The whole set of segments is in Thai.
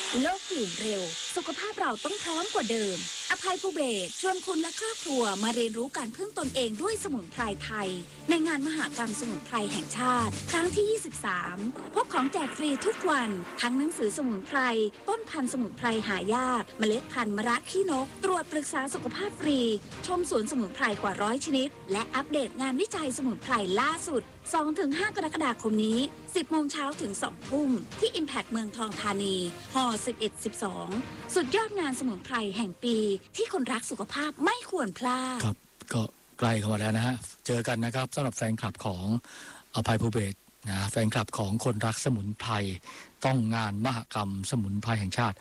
โลกเปลี่ยนเร็วสุขภาพเราต้องพร้อมกว่าเดิมอภัยภูเบศรชวนคุณและครอบครัวมาเรียนรู้การพึ่งตนเองด้วยสมุนไพรไทยในงานมหกรรมสมุนไพรแห่งชาติครั้งที่ 23 พบของแจกฟรีทุกวันทั้งหนังสือสมุนไพรต้นพันธุ์สมุนไพรหายากเมล็ดพันธุ์มะระขี้นกตรวจปรึกษาสุขภาพฟรีชมสวนสมุนไพรกว่า100ชนิดและอัปเดตงานวิจัยสมุนไพรล่าสุด 2-5 กรกฎาคมนี้ 10 โมงเช้าถึง 2 ทุ่มที่ Impact เมืองทองธานีฮ11-12 สุดยอดงานสมุนไพรแห่งปีที่คนรักสุขภาพไม่ควรพลาดครับก็ใกล้เข้ามาแล้วนะฮะเจอกันนะครับสำหรับแฟนคลับของอภัยภูเบศรนะแฟนคลับของคนรักสมุนไพรต้องงานมหกรรมสมุนไพรแห่งชาติ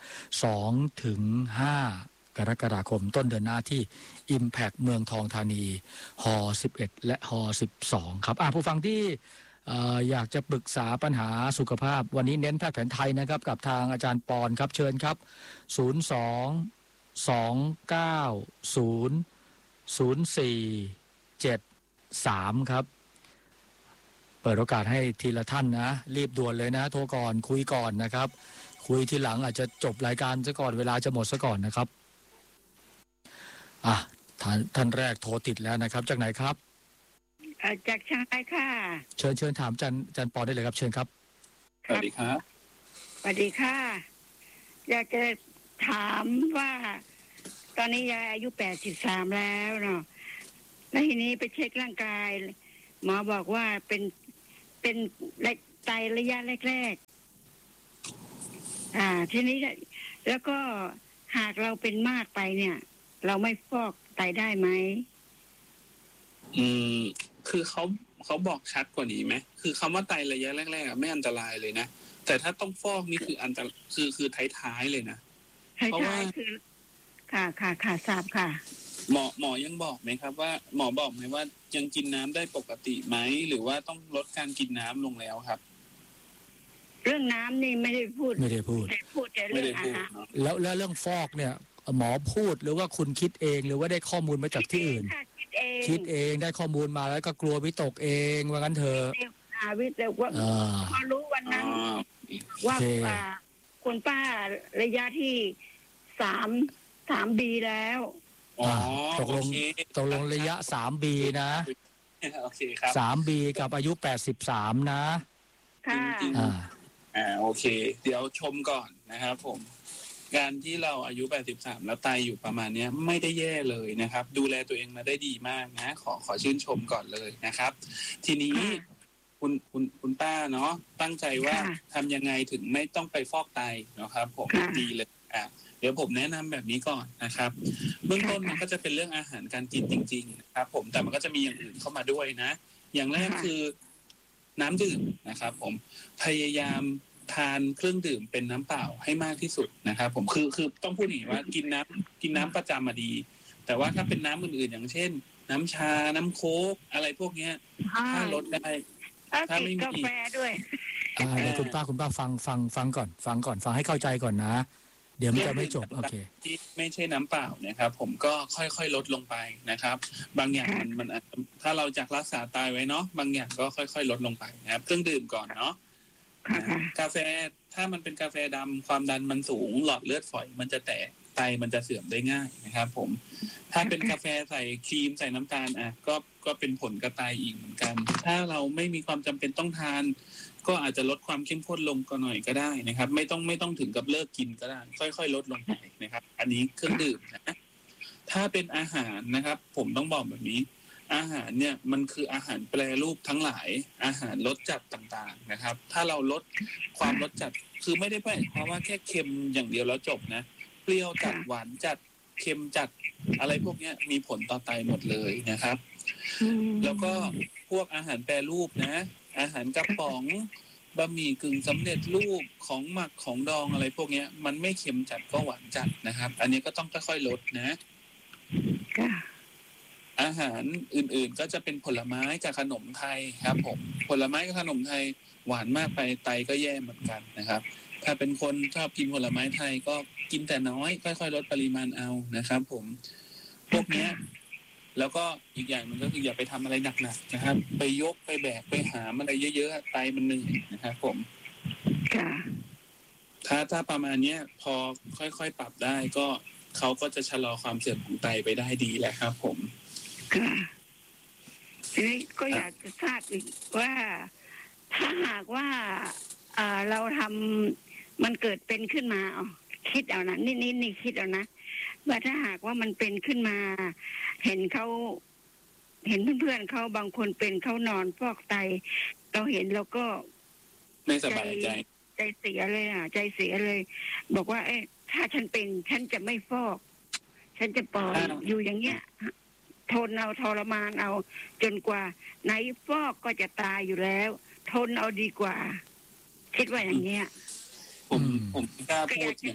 2-5 กรกฎาคมต้นเดือนหน้าที่ Impact เมืองทองธานีฮ11และฮ12ครับผู้ฟังที่อยากจะปรึกษาปัญหาสุขภาพวันนี้เน้นแพทย์แผนไทยนะครับกับทางอาจารย์ปอนครับเชิญครับ02-290-0473ครับเปิดโอกาสให้ทีละท่านนะรีบด่วนเลยนะโทรก่อนคุยก่อนนะครับคุยทีหลังอาจจะจบรายการซะก่อนเวลาจะหมดซะก่อนนะครับท่านแรกโทรติดแล้วนะครับจากไหนครับจากเชียงรายค่ะเชิญถามจันปอได้เลยครับเชิญครับสวัสดีครับสวัสดีค่ะอยากจะถามว่าตอนนี้ยายอายุ83แล้วเนาะแล้วทีนี้ไปเช็คร่างกายหมอบอกว่าเป็นไตระยะแรกๆทีนี้แล้วก็หากเราเป็นมากไปเนี่ยเราไม่ฟอกไตได้ไหมคือเขาบอกชัดกว่านี้ไหมคือคำว่าไตระยะแรกๆไม่อันตรายเลยนะแต่ถ้าต้องฟอกนี่คืออันตรายคือท้ายๆเลยนะเพราะว่าคือค่ะทราบค่ะหมอยังบอกไหมครับว่าหมอบอกไหมว่ายังกินน้ำได้ปกติไหมหรือว่าต้องลดการกินน้ำลงแล้วครับเรื่องน้ำนี่ไม่ได้พูดแต่เรื่องอาหารแล้วเรื่องฟอกเนี่ยหมอพูดหรือว่าคุณคิดเองหรือว่าได้ข้อมูลมาจากที่อื่นคิดเองได้ข้อมูลมาแล้วก็กลัววิตกเองว่างั้นเถอะวิตกว่าพอรู้วันนั้นว่าคุณป้าระยะที่3Bแล้วตกลงระยะ 3B นะโอเคครับ 3B กับอายุ83นะค่ะโอเคเดี๋ยวชมก่อนนะครับผมการที่เราอายุ83แล้วไตอยู่ประมาณนี้ไม่ได้แย่เลยนะครับดูแลตัวเองมาได้ดีมากนะขอชื่นชมก่อนเลยนะครับทีนี้คุณป้าเนาะตั้งใจว่าทำยังไงถึงไม่ต้องไปฟอกไตนะครับผมดีเลยเดี๋ยวผมแนะนำแบบนี้ก่อนนะครับเบื้องต้นมันก็จะเป็นเรื่องอาหารการกินจริงๆนะครับผมแต่มันก็จะมีอย่างอื่นเข้ามาด้วยนะอย่างแรกคือน้ำดื่มนะครับผมพยายามทานเครื่องดื่มเป็นน้ำเปล่าให้มากที่สุดนะครับผมคือต้องพูดอย่างนี้ว่ากินน้ำประจำมาดีแต่ว่าถ้าเป็นน้ำอื่นๆอย่างเช่นน้ำชาน้ำโค้กอะไรพวกเนี้ยถ้าลดได้ถ้าไม่มีกาแฟด้วยเดี๋ยวคุณป้าฟังก่อนฟังให้เข้าใจก่อนนะเดี๋ยวมันจะไม่จบโอเคที่ไม่ใช่น้ำเปล่านะครับผมก็ค่อยๆลดลงไปนะครับบางอย่างมันถ้าเราจากรักษาตายไว้เนาะบางอย่างก็ค่อยๆลดลงไปนะครับเครื่องดื่มก่อนเนาะกาแฟถ้ามันเป็นกาแฟดำความดันมันสูงหลอดเลือดฝอยมันจะแตกไตมันจะเสื่อมได้ง่ายนะครับผมถ้าเป็นกาแฟใส่ครีมใส่น้ำตาลก็เป็นผลกระไตอีกเหมือนกันถ้าเราไม่มีความจำเป็นต้องทานก็อาจจะลดความเข้มข้นลงก็หน่อยก็ได้นะครับไม่ต้องถึงกับเลิกกินก็ได้ค่อยๆลดลงไปนะครับอันนี้เครื่องดื่มนะถ้าเป็นอาหารนะครับผมต้องบอกแบบนี้อาหารเนี่ยมันคืออาหารแปรรูปทั้งหลายอาหารรสจัดต่างๆนะครับถ้าเราลดความรสจัดคือไม่ได้เพราะว่าแค่เค็มอย่างเดียวแล้วจบนะเปรี้ยวจัดหวานจัดเค็มจัดอะไรพวกนี้มีผลต่อไตหมดเลยนะครับแล้วก็พวกอาหารแปรรูปนะอาหารกระป๋องบะหมี่กึ่งสำเร็จรูปของหมักของดองอะไรพวกนี้มันไม่เค็มจัดก็หวานจัดนะครับอันนี้ก็ต้องค่อยๆลดนะอาหารอื่นๆก็จะเป็นผลไม้กับขนมไทยครับผมผลไม้กับขนมไทยหวานมากไปไตก็แย่เหมือนกันนะครับถ้าเป็นคนชอบกินผลไม้ไทยก็กินแต่น้อยค่อยๆลดปริมาณเอานะครับผมพวกนี้แล้วก็อีกอย่างนึงก็คืออย่าไปทำอะไรหนักๆนะครับไปยกไปแบกไปหามอะไรเยอะๆไตมันเหนื่อยนะครับผมถ้าประมาณเนี้ยพอค่อยๆปรับได้ก็เขาก็จะชะลอความเสื่อมของไตไปได้ดีแหละครับผมค่ะทีนี้ก็อยากจะทราบอีกว่าถ้าหากว่าเราทำมันเกิดเป็นขึ้นมาคิดเอานะนี่คิดเอานะว่าถ้าหากว่ามันเป็นขึ้นมาเห็นเพื่อนๆเขาบางคนเป็นเขานอนฟอกไตเราเห็นเราก็ไม่สบายใจเสียเลยใจเสียเลยบอกว่าถ้าฉันเป็นฉันจะไม่ฟอกฉันจะปล่อยอยู่อย่างเงี้ยทนเอาทรมานเอาจนกว่าไหนฟอกก็จะตายอยู่แล้วทนเอาดีกว่าคิดว่าอย่างเงี้ยผมกล้าพูดอย่าง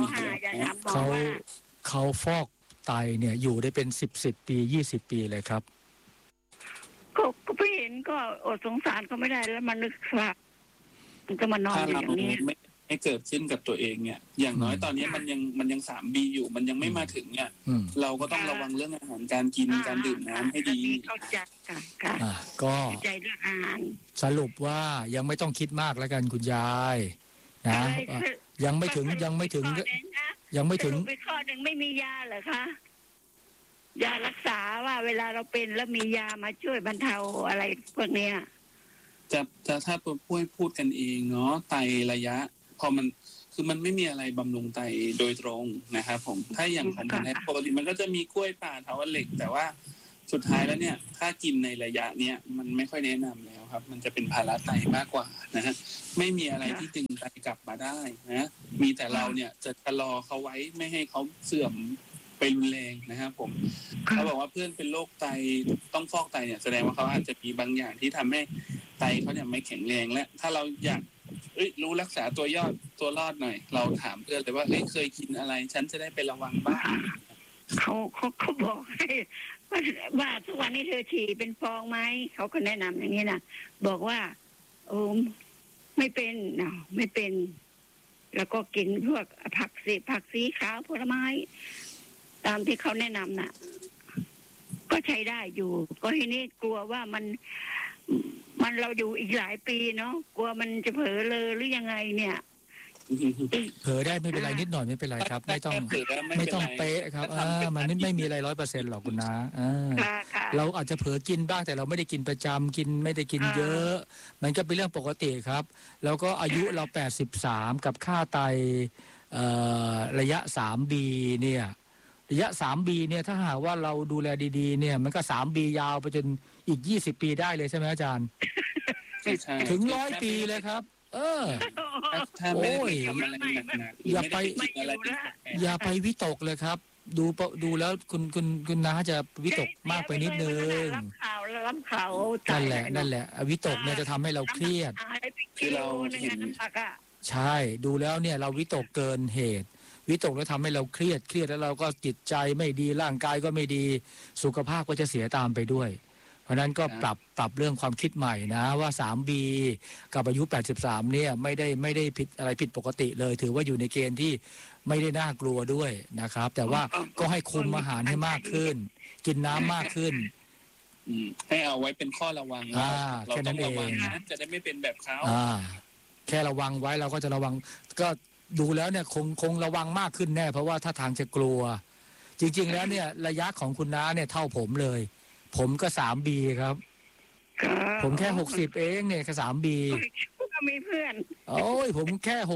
เขาฟอกไตเนี่ยอยู่ได้เป็น10 ปี20 ปีเลยครับก็ไปเห็นก็อดสงสารเขาไม่ได้แล้วมันนึกว่ามันจะมานอนอย่างนี้ไม่เกิดขึ้นกับตัวเองเนี่ยอย่างน้อยตอนนี้มันยัง3 ปีอยู่มันยังไม่มาถึงเนี่ยเราก็ต้องระวังเรื่องอาหารการกินการดื่มน้ำให้ดีเข้าใจค่ะก็ใจเรื่องอาหารสรุปว่ายังไม่ต้องคิดมากแล้วกันคุณยายนะยังไม่ถึงไปข้อหนึ่งไม่มียาเหรอคะยารักษาว่าเวลาเราเป็นแล้วมียามาช่วยบรรเทาอะไรพวกเนี้ยจะถ้าพูดกันเองเนาะไตระยะพอมันคือมันไม่มีอะไรบำรุงไตโดยตรงนะครับผมถ้าอย่างของคนไทยปกติมันก็จะมีกล้วยป่าเถาวัลย์เหล็กแต่ว่าสุดท้ายแล้วเนี่ยถ้ากินในระยะเนี้ยมันไม่ค่อยแนะนำแล้วครับมันจะเป็นภาระไตมากกว่านะฮะไม่มีอะไรที่ดึงไตกลับมาได้นะมีแต่เราเนี่ยจะชะลอเขาไว้ไม่ให้เขาเสื่อมไปรุนแรงนะครับผมเขาบอกว่าเพื่อนเป็นโรคไตต้องฟอกไตเนี่ยแสดงว่าเขาอาจจะมีบางอย่างที่ทำให้ไตเขาเนี่ยไม่แข็งแรงและถ้าเราอยากรู้รักษาตัวรอดหน่อยเราถามเพื่อนเลยว่าเคยกินอะไรฉันจะได้ไประวังบ้างเขาบอกให้ว่าทุกวันนี้เธอฉี่เป็นฟองไหมเขาก็แนะนำอย่างนี้นะบอกว่าไม่เป็นไม่เป็นแล้วก็กินพวกผักสีขาวผลไม้ตามที่เขาแนะนำน่ะก็ใช้ได้อยู่ก็ทีนี้กลัวว่ามันเราอยู่อีกหลายปีเนาะกลัวมันจะเผลอเลยหรือยังไงเนี่ยเผลอได้ไม่เป็นไรนิดหน่อยไม่เป็นไรครับไม่ต้องเป๊ะครับมันไม่มีอะไร100%หรอกคุณนะเราอาจจะเผลอกินบ้างแต่เราไม่ได้กินประจำไม่ได้กินเยอะมันก็เป็นเรื่องปกติครับแล้วก็อายุเรา83กับค่าไตระยะ 3B เนี่ยระยะ 3B เนี่ยถ้าหากว่าเราดูแลดีๆเนี่ยมันก็ 3B ยาวไปจนอีก20 ปีได้เลยใช่ไหมอาจารย์ถึง100 ปีเลยครับถ้าไม่ได้ทำอะไรหนักๆอย่าไปวิตกเลยครับดูแล้วคุณน้าจะวิตกมากไปนิดนึงรับข่าวนั่นแหละวิตกเนี่ยจะทำให้เราเครียดคือเราเห็นใช่ดูแล้วเนี่ยเราวิตกเกินเหตุวิตกแล้วทำให้เราเครียดแล้วเราก็จิตใจไม่ดีร่างกายก็ไม่ดีสุขภาพก็จะเสียตามไปด้วยเพราะนั้นก็ปรับเรื่องความคิดใหม่นะว่า 3B กับอายุ83เนี่ยไม่ได้ผิดอะไรผิดปกติเลยถือว่าอยู่ในเกณฑ์ที่ไม่ได้น่ากลัวด้วยนะครับแต่ว่าก็ให้คุมอาหารให้มากขึ้นกินน้ำมากขึ้นให้เอาไว้เป็นข้อระวังแค่นั้นเองจะได้ไม่เป็นแบบเขาแค่ระวังไว้เราก็จะระวังก็ดูแล้วเนี่ยคงระวังมากขึ้นแน่เพราะว่าถ้าทางจะกลัวจริงๆแล้วเนี่ยระยะของคุณน้าเนี่ยเท่าผมเลยผมก็ 3B ครับผมแค่60เองเนี่ยแค่ 3B ก็มีเพื่อนโอ้ยผมแค่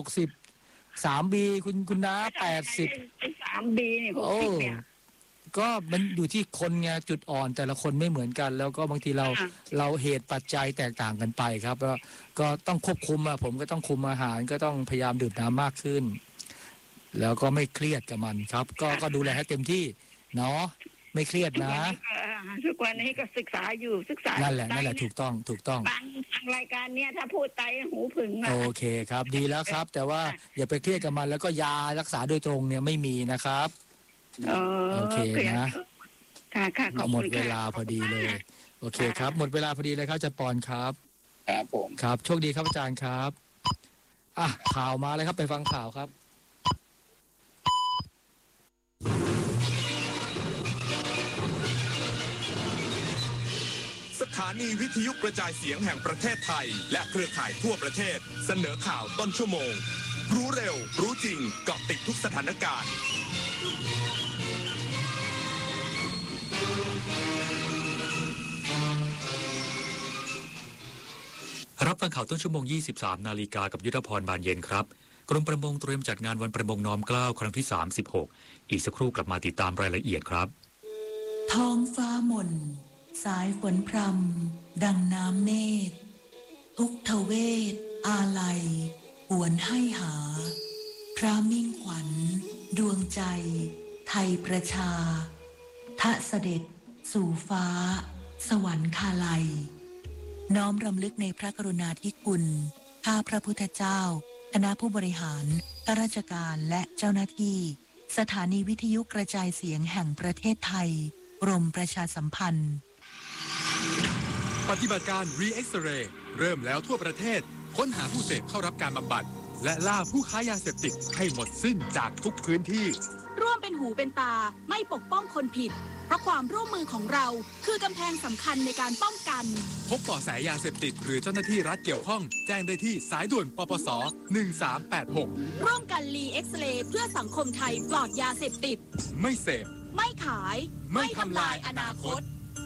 60 3B คุณน้า80 3B นี่60เนี่ยก็มันอยู่ที่คนไงจุดอ่อนแต่ละคนไม่เหมือนกันแล้วก็บางทีเราเหตุปัจจัยแตกต่างกันไปครับแล้วก็ต้องควบคุมผมก็ต้องคุมอาหารก็ต้องพยายามดื่มน้ำมากขึ้นแล้วก็ไม่เครียดกับมันครับก็ดูแลให้เต็มที่เนาะไม่เครียดนะทุกวันนี้ก็ศึกษานั่นแหละถูกต้องฟังรายการเนี้ยถ้าพูดไตหูผึ่งโอเคครับดีแล้วครับแต่ว่าอย่าไปเครียดกับมันแล้วก็ยารักษาโดยตรงเนี่ยไม่มีนะครับโอเคนะหมดเวลาพอดีเลยโอเคครับหมดเวลาพอดีเลยครับอาจารย์ปอนครับครับผมครับโชคดีครับอาจารย์ครับข่าวมาเลยครับไปฟังข่าวครับสถานีวิทยุกระจายเสียงแห่งประเทศไทยและเครือข่ายทั่วประเทศเสนอข่าวต้นชั่วโมงรู้เร็วรู้จริงเกาะติดทุกสถานการณ์รับฟังข่าวต้นชั่วโมง 23 นาฬิกากับยุทธพรบานเย็นครับกรมประมงเตรียมจัดงานวันประมงน้อมเกล้าครั้งที่ 36อีกสักครู่กลับมาติดตามรายละเอียดครับท้องฟ้าหม่นสายฝนพรำดังน้ำเนตรทุกทเวทอาลัยหวนให้หาพระมิ่งขวัญดวงใจไทยประชาทะเสด็จสู่ฟ้าสวรรคาลัยน้อมรำลึกในพระกรุณาธิคุณข้าพระพุทธเจ้าคณะผู้บริหารข้าราชการและเจ้าหน้าที่สถานีวิทยุกระจายเสียงแห่งประเทศไทยกรมประชาสัมพันธ์ปฏิบัติการ Re-X-Ray เริ่มแล้วทั่วประเทศค้นหาผู้เสพเข้ารับการบำบัดและล่าผู้ค้ายาเสพติดให้หมดสิ้นจากทุกพื้นที่ร่วมเป็นหูเป็นตาไม่ปกป้องคนผิดเพราะความร่วมมือของเราคือกำแพงสำคัญในการป้องกันพบเบาะแสยาเสพติดหรือเจ้าหน้าที่รัฐเกี่ยวข้องแจ้งได้ที่สายด่วนปปส1386 ร่วมกันรีเอ็กซเรย์เพื่อสังคมไทยปลอดยาเสพติดไม่เสพไม่ขายไม่ทำลายอนาคต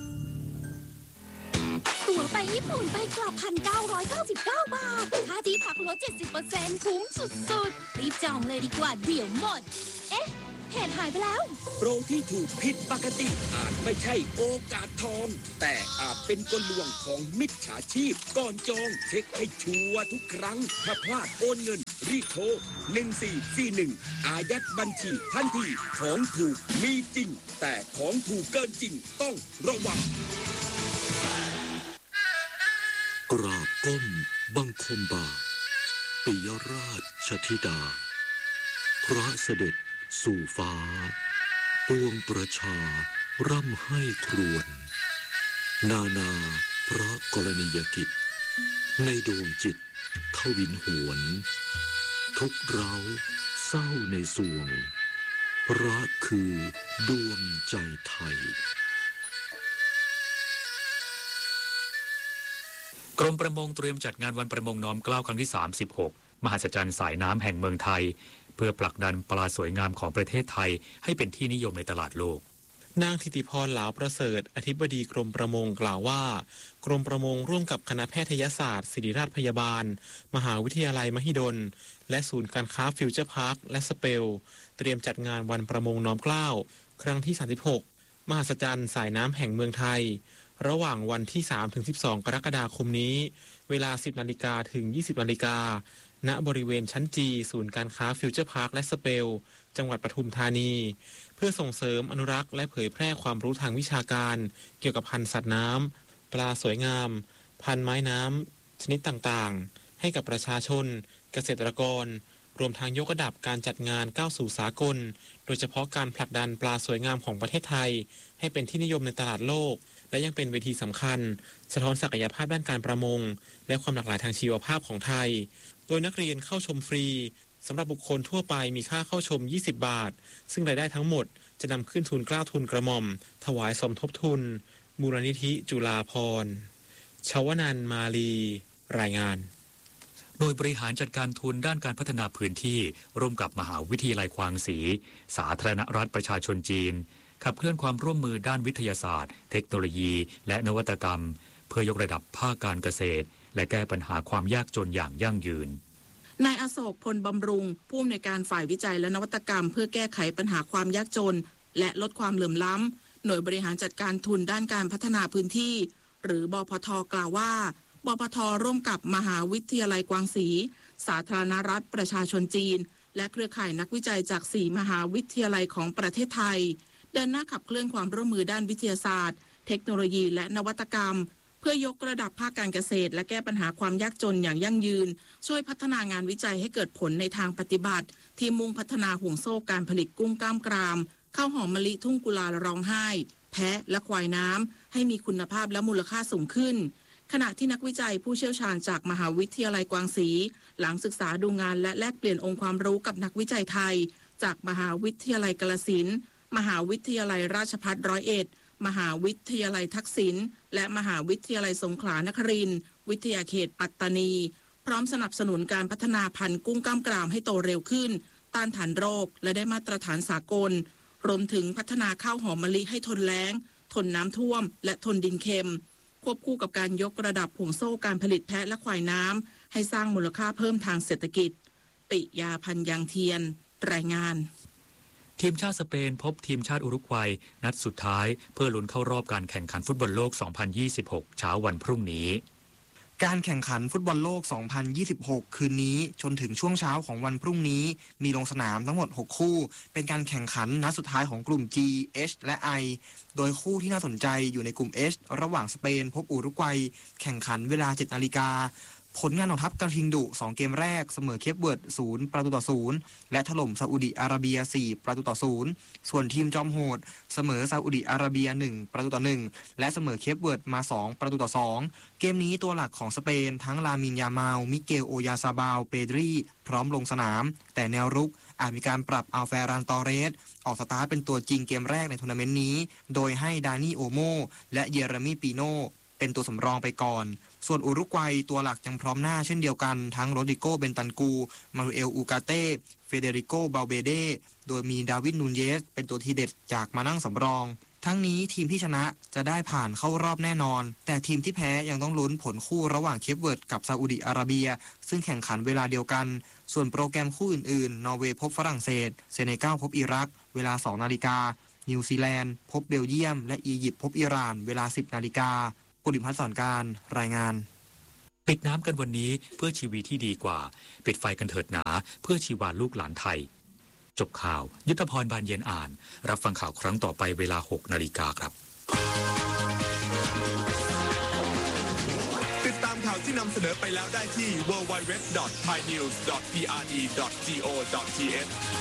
ตั๋วไปญี่ปุ่นไปกลับ 1,999 บาทค่าที่พักลด 70% คุ้มสุดๆรีบจองเลยดีกว่าเดี๋ยวหมดเอ๊ะเหตุหายไปแล้วโปรที่ถูกผิดปกติอาจไม่ใช่โอกาสทองแต่อาจเป็นกลลวงของมิจฉาชีพก่อนจองเช็คให้ชัวร์ทุกครั้งถ้าพลาดโอนเงินรีบโทร1441อายัดบัญชีทันทีของถูกมีจริงแต่ของถูกเกินจริงต้องระวังกราบก้มบังคมบาทปิยราชธิดาพระเสด็จสู่ฟ้าปวงประชาร่ำให้ครวญนานาพระกรณียกิจในดวงจิตทวินหวนทุกเร้าเศร้าในสวงพระคือดวงใจไทยกรมประมงเตรียมจัดงานวันประมงน้อมเกล้าครั้งที่ 36มหัศจรรย์สายน้ำแห่งเมืองไทยเพื่อผลักดันปลาสวยงามของประเทศไทยให้เป็นที่นิยมในตลาดโลกนางธิติพรหลาวประเสริฐอธิบดีกรมประมงกล่าวว่ากรมประมงร่วมกับคณะแพทยศาสตร์ศิริราชพยาบาลมหาวิทยาลัยมหิดลและศูนย์การค้าฟิวเจอร์พาร์คและสเปลเตรียมจัดงานวันประมงน้อมเกล้าครั้งที่ 36มหัศจรรย์สายน้ำแห่งเมืองไทยระหว่างวันที่ 3-12 กรกฎาคมนี้เวลา 10 นาฬิกาถึง 20 นาฬิกาณบริเวณชั้นจีศูนย์การค้าฟิวเจอร์พาร์คและสเปลจังหวัดปทุมธานีเพื่อส่งเสริมอนุรักษ์และเผยแพร่ความรู้ทางวิชาการเกี่ยวกับพันธุ์สัตว์น้ำปลาสวยงามพันธุ์ไม้น้ำชนิดต่างๆให้กับประชาชนเกษตรกรรวมทางยกระดับการจัดงานก้าวสู่สากลโดยเฉพาะการผลักดันปลาสวยงามของประเทศไทยให้เป็นที่นิยมในตลาดโลกและยังเป็นเวทีสำคัญสะท้อนศักยภาพด้านการประมงและความหลากหลายทางชีวภาพของไทยโดยนักเรียนเข้าชมฟรีสำหรับบุคคลทั่วไปมีค่าเข้าชม20 บาทซึ่งรายได้ทั้งหมดจะนำขึ้นทุนเกล้าทุนกระหม่อมถวายสมทบทุนมูลนิธิจุฬาภรณ์ชวนันท์มาลีรายงานโดยบริหารจัดการทุนด้านการพัฒนาพื้นที่ร่วมกับมหาวิทยาลัยควางศรีสาธารณรัฐประชาชนจีนขับเคลื่อนความร่วมมือด้านวิทยาศาสตร์เทคโนโลยีและนวัตกรรมเพื่อยกระดับภาคการเกษตรและแก้ปัญหาความยากจนอย่างยั่งยืนนายอโศกพลบำรุงผู้อำนวยการฝ่ายวิจัยและนวัตกรรมเพื่อแก้ไขปัญหาความยากจนและลดความเหลื่อมล้ำหน่วยบริหารจัดการทุนด้านการพัฒนาพื้นที่หรือบพท.กล่าวว่าบพท.ร่วมกับมหาวิทยาลัยกวางศรีสาธารณรัฐประชาชนจีนและเครือข่ายนักวิจัยจาก4มหาวิทยาลัยของประเทศไทยเดินหน้าขับเคลื่อนความร่วมมือด้านวิทยาศาสตร์เทคโนโลยีและนวัตกรรมเพื่อยกระดับภาคการเกษตรและแก้ปัญหาความยากจนอย่างยั่งยืนช่วยพัฒนางานวิจัยให้เกิดผลในทางปฏิบัติที่มุ่งพัฒนาห่วงโซ่การผลิตกุ้งกล้ามกรามข้าวหอมมะลิทุ่งกุลาร้องไห้แพะและควายน้ำให้มีคุณภาพและมูลค่าสูงขึ้นขณะที่นักวิจัยผู้เชี่ยวชาญจากมหาวิทยาลัยกวางศรีหลังศึกษาดูงานและแลกเปลี่ยนองค์ความรู้กับนักวิจัยไทยจากมหาวิทยาลัยกาฬสินธุ์มหาวิทยาลัยราชภัฏ101มหาวิทยาลัยทักษิณและมหาวิทยาลัยสงขลานครินทร์วิทยาเขตปัตตานีพร้อมสนับสนุนการพัฒนาพันธุ์กุ้งกล้ามกรามให้โตเร็วขึ้นต้านทานโรคและได้มาตรฐานสากลรวมถึงพัฒนาข้าวหอมมะลิให้ทนแล้งทนน้ำท่วมและทนดินเค็มควบคู่กับการยกระดับห่วงโซ่การผลิตแพะและควายน้ำให้สร้างมูลค่าเพิ่มทางเศรษฐกิจปิยาพันธ์ยังเทียนรายงานทีมชาติสเปนพบทีมชาติอุรุกวัยนัดสุดท้ายเพื่อลุ้นเข้ารอบการแข่งขันฟุตบอลโลก 2026 เช้าวันพรุ่งนี้การแข่งขันฟุตบอลโลก 2026 คืนนี้จนถึงช่วงเช้าของวันพรุ่งนี้มีลงสนามทั้งหมด 6 คู่เป็นการแข่งขันนัดสุดท้ายของกลุ่ม G H และ I โดยคู่ที่น่าสนใจอยู่ในกลุ่ม H ระหว่างสเปนพบอุรุกวัยแข่งขันเวลา 7 นาฬิกาผลงานของทัพกระทิงดุ2 เกมแรกเสมอเคปเวิร์ด0-0และถล่มซาอุดิอาระเบีย4-0ส่วนทีมจอมโหดเสมอซาอุดิอาระเบีย1-1และเสมอเคปเวิร์ดมา2-2เกมนี้ตัวหลักของสเปนทั้งลามินยามาลมิเกลโอยาซาบาลเปดรีพร้อมลงสนามแต่แนวรุกอาจมีการปรับอัลเฟรานตอเรสออกสตาร์ทเป็นตัวจริงเกมแรกในทัวร์นาเมนต์นี้โดยให้ดานี่โอโมและเยเรมีปีโนเป็นตัวสำรองไปก่อนส่วนอุรุกวัยตัวหลักยังพร้อมหน้าเช่นเดียวกันทั้งโรดริโกเบนตันกูมารูเอลอูกาเต้เฟเดริโกบาเบเดโดยมีดาวิดนูนเยสเป็นตัวทีเด็ดจากมานั่งสำรองทั้งนี้ทีมที่ชนะจะได้ผ่านเข้ารอบแน่นอนแต่ทีมที่แพ้ยังต้องลุ้นผลคู่ระหว่างเคปเวิร์ดกับซาอุดิอาระเบียซึ่งแข่งขันเวลาเดียวกันส่วนโปรแกรมคู่อื่นๆนอร์เวย์พบฝรั่งเศสเซเนกัลพบอิรักเวลา 2 นาฬิกานิวซีแลนด์พบเบลเยียมและอียิปต์พบอิหร่านเวลา 10 นาฬิกาปุริพัฒน์สอนการรายงานปิดน้ำกันวันนี้เพื่อชีวิตที่ดีกว่าปิดไฟกันเถิดหนาเพื่อชีวาลูกหลานไทยจบข่าวยุทธพรบานเย็นอ่านรับฟังข่าวครั้งต่อไปเวลา 6 นาฬิกาครับติดตามข่าวที่นำเสนอไปแล้วได้ที่ www.thainews.pre.go.th